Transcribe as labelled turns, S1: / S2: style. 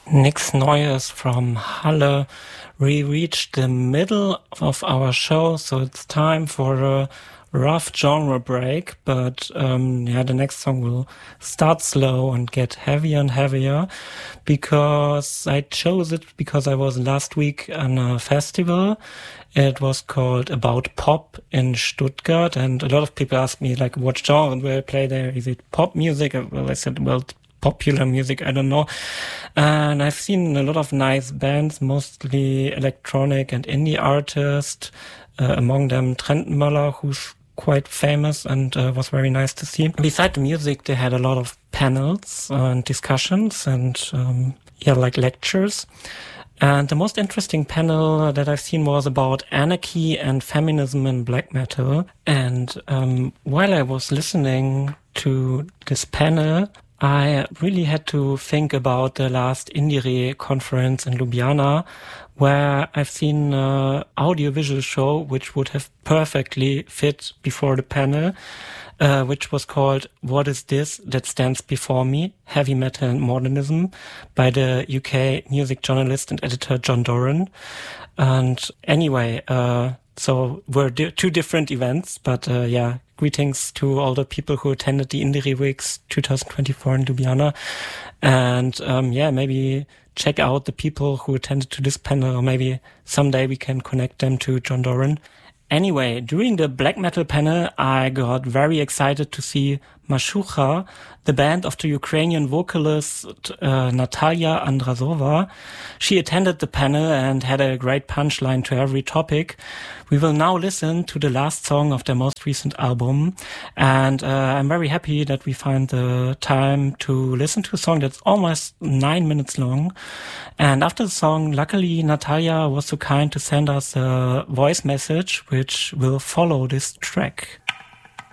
S1: Nix Neues from Halle. We reached the middle of our show, so it's time for a rough genre break, but the next song will start slow and get heavier and heavier, because I chose it because I was last week on a festival. It was called About Pop in Stuttgart, and a lot of people ask me, like, what genre will I play there? Is it pop music? Well, I said, well, popular music, I don't know. And I've seen a lot of nice bands, mostly electronic and indie artists, among them Trent Möller, who's quite famous and was very nice to see. Beside the music, they had a lot of panels and discussions and like lectures. And the most interesting panel that I've seen was about anarchy and feminism in black metal. And while I was listening to this panel, I really had to think about the last Indire conference in Ljubljana, where I've seen an audiovisual show which would have perfectly fit before the panel, which was called What Is This That Stands Before Me? Heavy Metal and Modernism, by the UK music journalist and editor John Doran. And anyway, so we're two different events, but greetings to all the people who attended the Indire Weeks 2024 in Ljubljana. And maybe check out the people who attended to this panel, or maybe someday we can connect them to John Doran. Anyway, during the black metal panel, I got very excited to see Mashucha, the band of the Ukrainian vocalist Natalia Andrazova. She attended the panel and had a great punchline to every topic. We will now listen to the last song of their most recent album, and I'm very happy that we find the time to listen to a song that's almost 9 minutes long. And after the song, luckily Natalia was so kind to send us a voice message which will follow this track.